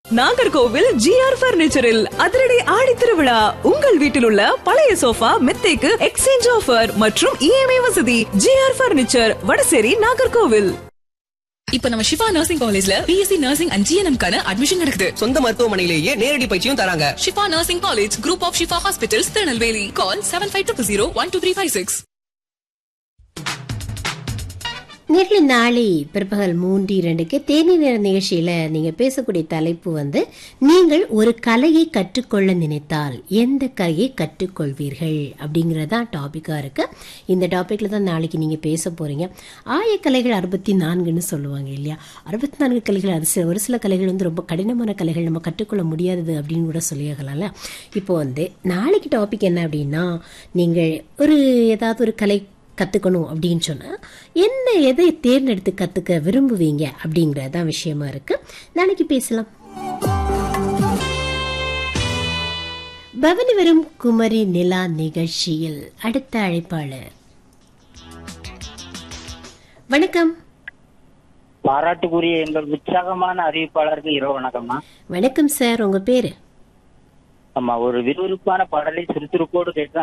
Nagercoil GR பர்னிச்சரில் அதிரடி ஆடி திருவிழா. உங்கள் வீட்டில் உள்ள பழைய சோஃபா மெத்தைக்கு எக்ஸ்சேஞ்ச் ஆஃபர் மற்றும் EMI வசதி. GR furniture, Vadasery, Nagercoil. இப்ப நம்ம ஷிஃபா நர்சிங் காலேஜ்ல BSc நர்சிங் அண்ட் GNM கான அட்மிஷன் நடக்குது. சொந்த மருத்துவமனையிலேயே நேரடி பயிற்சியும் தராங்க. Shifa nursing college, group of Shifa hospitals, Tirunelveli. கால் 7500 நேர்களை நாளை பிற்பகல் 3:02 தேநீர் நேர நிகழ்ச்சியில நீங்க பேசக்கூடிய தலைப்பு நீங்கள் ஒரு கலையை கற்றுக்கொள்ள நினைத்தால் எந்த கலையை கற்றுக்கொள்வீர்கள் அப்படிங்கறதான் டாபிக்கா இருக்கு. இந்த டாபிக்ல தான் நாளைக்கு நீங்க பேச போறீங்க. ஆயக்கலைகள் 64ன்னு சொல்லுவாங்க இல்லையா? 64 கலைகள். அது ஒரு சில கலைகள் ரொம்ப கடினமான கலைகள், நம்ம கற்றுக்கொள்ள முடியாதது அப்படின்னு கூட சொல்லியாகலாம்ல. இப்போ நாளைக்கு டாபிக் என்ன அப்படின்னா, நீங்கள் ஏதாவது ஒரு கலை கத்துக்கணும் அப்படின்னு சொன்னா எதை தேர்ந்தெடுத்து கத்துக்க விரும்புவீங்க அப்படிங்கறதான் விஷயமா இருக்கு. நாளைக்கு பேசலாம். பவனி வரும் குமரி நிலா நிகழ்ச்சியில் அடுத்த அழைப்பாளர். வணக்கம். பாராட்டுக்குரிய எங்கள் உற்சாகமான அறிவிப்பாளருக்கு இரவு வணக்கம்மா. வணக்கம் சார், உங்க பேரு? ஆமா, ஒரு விறுவிறுப்பான பாடலை சுறுசுறுப்போடு கேட்டு